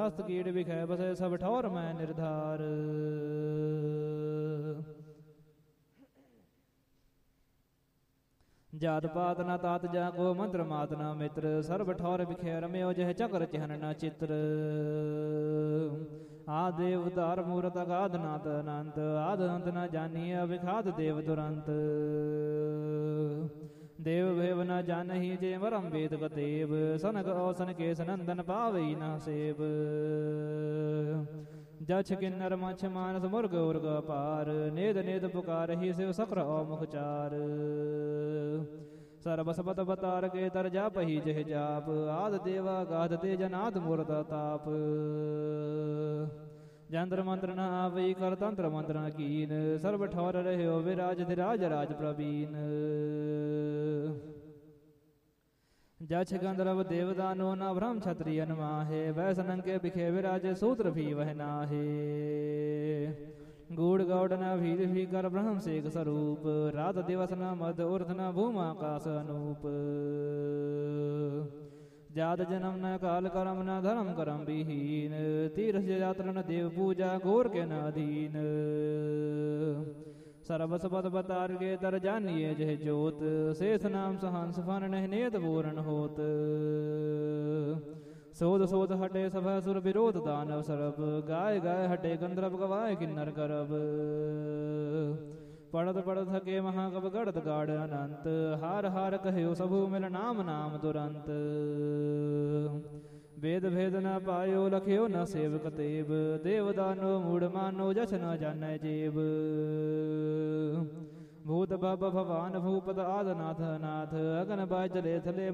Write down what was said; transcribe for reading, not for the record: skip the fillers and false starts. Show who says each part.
Speaker 1: हस्त कीट विखै बसै सब ठौर मैं निर्धार। जात पात न तात जाको मंत्र मात न मित्र सर्व ठौर विखै रम्यो जह चक्र चिहन न चित्र। आदेव उदार मूरत अगाध नाथ अनंत आद अंत न जानिय विखात देव दुरंत। देव भेव न जानहि जे मरम वेद कतेव सनक औसन केश नंदन पावई न सेव। जछ किन्नर मछ मानस मुर्ग उर्ग पार नेद नेद पुकारहि शिव सक्र औमुख चार। सर्व सबत बतार के तर जापहि जह जाप आद देवा गाध तेज नाद मूर्त ताप। जंत्र मंत्र न आवई कर तंत्र मंत्र न कीन सर्व ठौर रह्यो विराज धिराज राज प्रवीण। जछ गंधर्व देवदानो न भ्रम क्षत्रियन माहे वैसनंके बिखे विराज सूत्र भी वह नाहे। गूढ़ गौड़ न भीर भी कर ब्रह्म सेक स्वरूप रात दिवस न मद उर्ध न भूमाकाश अनूप। जात जन्म न काल करम न धर्म करम विहीन तीर्थ यात्र न देव पूजा घोर के न अधीन। सर्व सबत बतार के तर जानिए जह जोत शेष नाम सहंस फन नह नेत पूरण होत। सोध सोध हटे सभ सुर विरोध दानव सरब गाय गाय हटे गंधर्व गवाय किन्नर करब। पढ़त पढ़त थके महाकव गढ़त गाढ़ अनंत हार हार कहो सबु मिल नाम नाम दुरंत। वेद भेद न पायो लख्यो न सेवक तेव देव दानो मूढ़ मानो जछ न जानै जेब। भूत भव भवान भूपत आदनाथ नाथ अगन बाय जले थले